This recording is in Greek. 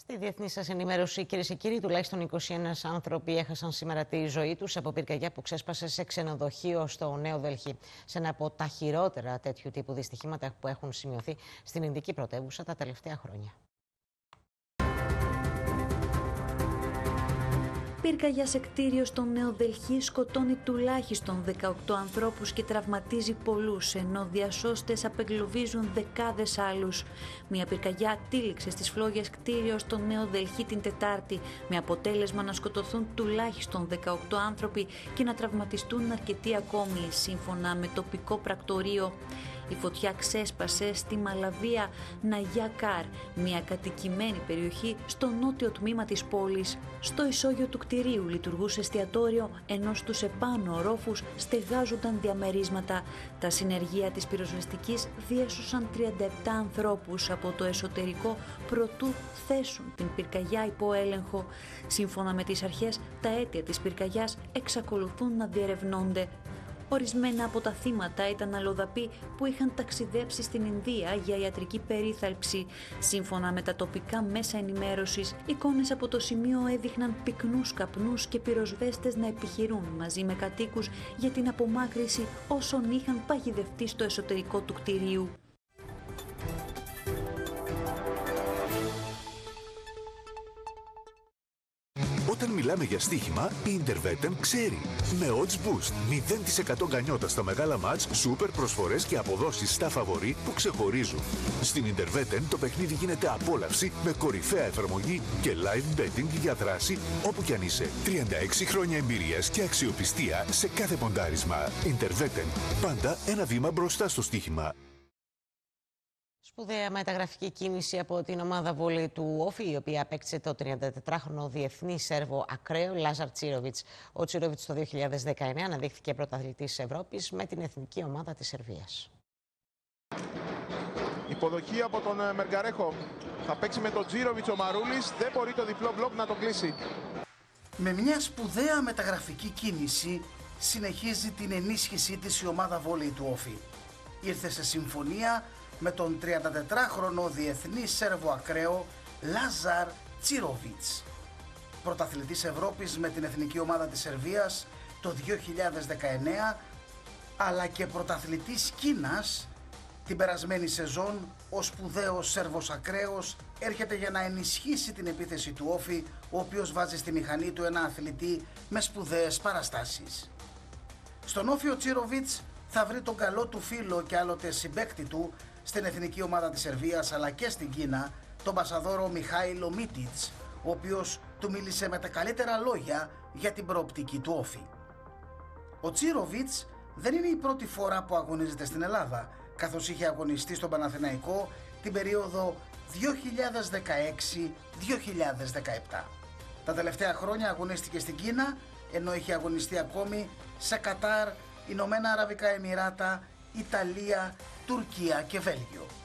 Στη διεθνή σας ενημέρωση, κυρίες και κύριοι, τουλάχιστον 21 άνθρωποι έχασαν σήμερα τη ζωή τους από πυρκαγιά που ξέσπασε σε ξενοδοχείο στο Νέο Δελχή. Σε ένα από τα χειρότερα τέτοιου τύπου δυστυχήματα που έχουν σημειωθεί στην Ινδική πρωτεύουσα τα τελευταία χρόνια. Πυρκαγιά σε κτίριο στο Νέο Δελχή σκοτώνει τουλάχιστον 18 ανθρώπους και τραυματίζει πολλούς, ενώ διασώστες απεγκλωβίζουν δεκάδες άλλους. Μια πυρκαγιά τύλιξε στις φλόγες κτίριο στο Νέο Δελχή την Τετάρτη, με αποτέλεσμα να σκοτωθούν τουλάχιστον 18 άνθρωποι και να τραυματιστούν αρκετοί ακόμη, σύμφωνα με τοπικό πρακτορείο. Η φωτιά ξέσπασε στη Μαλαβία Ναγιά-Καρ, μια κατοικημένη περιοχή στο νότιο τμήμα της πόλης. Στο ισόγειο του κτηρίου λειτουργούσε εστιατόριο, ενώ στους επάνω ορόφους στεγάζονταν διαμερίσματα. Τα συνεργεία της πυροσβεστικής διέσωσαν 37 ανθρώπους από το εσωτερικό προτού θέσουν την πυρκαγιά υπό έλεγχο. Σύμφωνα με τις αρχές, τα αίτια της πυρκαγιάς εξακολουθούν να διερευνώνται. Ορισμένα από τα θύματα ήταν αλλοδαποί που είχαν ταξιδέψει στην Ινδία για ιατρική περίθαλψη. Σύμφωνα με τα τοπικά μέσα ενημέρωσης, εικόνες από το σημείο έδειχναν πυκνούς καπνούς και πυροσβέστες να επιχειρούν μαζί με κατοίκους για την απομάκρυνση όσων είχαν παγιδευτεί στο εσωτερικό του κτηρίου. Όταν μιλάμε για στοίχημα, η Interveten ξέρει. Με odds boost, 0% γκανιότα στα μεγάλα μάτς, σούπερ προσφορές και αποδόσεις στα φαβορί που ξεχωρίζουν. Στην Interveten το παιχνίδι γίνεται απόλαυση με κορυφαία εφαρμογή και live betting για δράση όπου κι αν είσαι. 36 χρόνια εμπειρίας και αξιοπιστία σε κάθε ποντάρισμα. Interveten, πάντα ένα βήμα μπροστά στο στοίχημα. Σπουδαία μεταγραφική κίνηση από την ομάδα βόλεϊ του Όφη, η οποία απέκτησε το 34χρονο διεθνή Σέρβο ακραίο Λάζαρ Τσίροβιτς. Ο Τσίροβιτς το 2019 αναδείχθηκε πρωταθλητής Ευρώπης με την εθνική ομάδα της Σερβίας. Υποδοχή από τον Μεργαρέχο. Θα παίξει με τον Τσίροβιτς ο Μαρούλης. Δεν μπορεί το διπλό μπλοκ να το κλείσει. Με μια σπουδαία μεταγραφική κίνηση συνεχίζει την ενίσχυσή της η ομάδα βόλεϊ του Όφη. Ήρθε σε συμφωνία με τον 34χρονο διεθνή Σέρβο ακραίο Λάζαρ Τσίροβιτς. Πρωταθλητής Ευρώπης με την εθνική ομάδα της Σερβίας το 2019, αλλά και πρωταθλητής Κίνας την περασμένη σεζόν. Ο σπουδαίος Σέρβος ακραίος έρχεται για να ενισχύσει την επίθεση του Όφη, ο οποίος βάζει στη μηχανή του ένα αθλητή με σπουδαίες παραστάσεις. Στον Όφη ο Τσίροβιτς θα βρει τον καλό του φίλο και άλλοτε συμπαίκτη του στην εθνική ομάδα της Σερβίας αλλά και στην Κίνα, τον Πασαδόρο Μιχάηλο Μίτιτς, ο οποίος του μίλησε με τα καλύτερα λόγια για την προοπτική του Όφη. Ο Τσίροβιτς δεν είναι η πρώτη φορά που αγωνίζεται στην Ελλάδα, καθώς είχε αγωνιστεί στον Παναθηναϊκό την περίοδο 2016-2017. Τα τελευταία χρόνια αγωνίστηκε στην Κίνα, ενώ είχε αγωνιστεί ακόμη σε Κατάρ, Ηνωμένα Αραβικά Εμιράτα, Ιταλία, Τουρκία και Βέλγιο.